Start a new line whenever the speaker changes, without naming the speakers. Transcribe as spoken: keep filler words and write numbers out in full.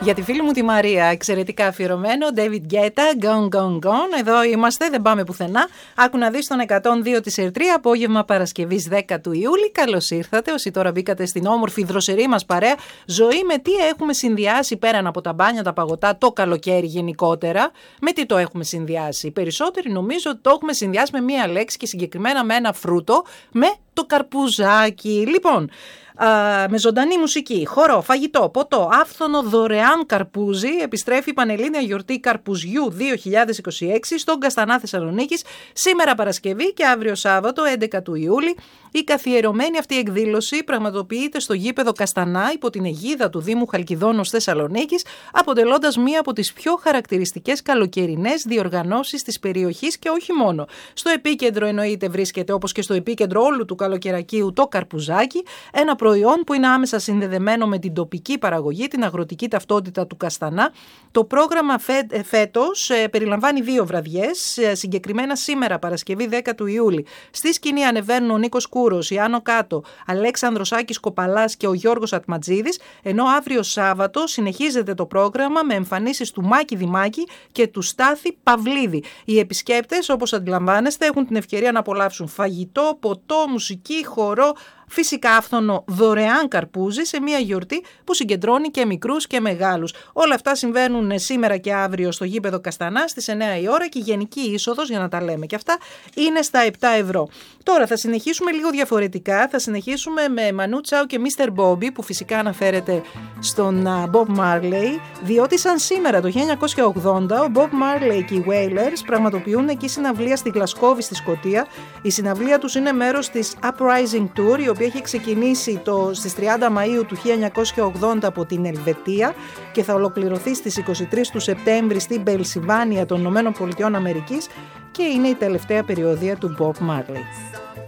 Για τη φίλη μου τη Μαρία, εξαιρετικά αφιερωμένο, David Guetta, Gone Gone Gone. Εδώ είμαστε, δεν πάμε πουθενά. Άκου να δεις τον εκατόν δύο της Ερτρία, απόγευμα Παρασκευής δέκα του Ιούλη. Καλώς ήρθατε, όσοι τώρα μπήκατε στην όμορφη δροσερή μας παρέα. Ζωή με τι έχουμε συνδυάσει πέραν από τα μπάνια, τα παγωτά, το καλοκαίρι γενικότερα. Με τι το έχουμε συνδυάσει? Οι περισσότεροι νομίζω ότι το έχουμε συνδυάσει με μία λέξη και συγκεκριμένα με ένα φρούτο, με το καρπουζάκι. Λοιπόν, α, με ζωντανή μουσική, χορό, φαγητό, ποτό, άφθονο δωρεάν καρπούζι, επιστρέφει η Πανελλήνια Γιορτή Καρπουζιού δύο χιλιάδες είκοσι έξι στον Καστανά Θεσσαλονίκης, σήμερα Παρασκευή και αύριο Σάββατο έντεκα του Ιούλη. Η καθιερωμένη αυτή εκδήλωση πραγματοποιείται στο γήπεδο Καστανά υπό την αιγίδα του Δήμου Χαλκιδόνος Θεσσαλονίκης, αποτελώντας μία από τις πιο χαρακτηριστικές καλοκαιρινές διοργανώσεις της περιοχής και όχι μόνο. Στο επίκεντρο εννοείται βρίσκεται, όπως και στο επίκεντρο όλου του καλοκαιρακίου, το καρπουζάκι, ένα προϊόν που είναι άμεσα συνδεδεμένο με την τοπική παραγωγή, την αγροτική ταυτότητα του Καστανά. Το πρόγραμμα φέ, φέτος ε, περιλαμβάνει δύο βραδιές, ε, συγκεκριμένα σήμερα Παρασκευή δέκα του Ιούλη. Στη σκηνή ανεβαίνουν ο Νίκος Κούρος, η Άνω Κάτω, Αλέξανδρος Άκης Κοπαλάς και ο Γιώργος Ατματζίδης, ενώ αύριο Σάββατο συνεχίζεται το πρόγραμμα με εμφανίσεις του Μάκη Δημάκη και του Στάθη Παυλίδη. Οι επισκέπτες, όπως αντιλαμβάνεστε, έχουν την ευκαιρία να απολαύσουν φαγητό, ποτό, μουσική, χορό, φυσικά άφθονο δωρεάν καρπούζι σε μια γιορτή που συγκεντρώνει και μικρούς και μεγάλους. Όλα αυτά συμβαίνουν σήμερα και αύριο στο γήπεδο Καστανά στις εννιά η ώρα και η γενική είσοδος, για να τα λέμε και αυτά, είναι στα επτά ευρώ. Τώρα θα συνεχίσουμε λίγο διαφορετικά. Θα συνεχίσουμε με Μανού Τσάου και μίστερ Bobby, που φυσικά αναφέρεται στον Bob Marley, διότι σαν σήμερα το χίλια εννιακόσια ογδόντα ο Bob Marley και οι Wailers πραγματοποιούν εκεί συναυλία στη Γλασκόβη στη Σκωτία. Η συναυλία τους είναι μέρος της Uprising Tour, η οποία έχει ξεκινήσει το, στις τριάντα Μαΐου του χίλια εννιακόσια ογδόντα από την Ελβετία και θα ολοκληρωθεί στις είκοσι τρεις του Σεπτέμβρη στην Πενσιλβάνια των Ηνωμένων Πολιτειών Αμερικής και είναι η τελευταία περιοδία του Bob Marley.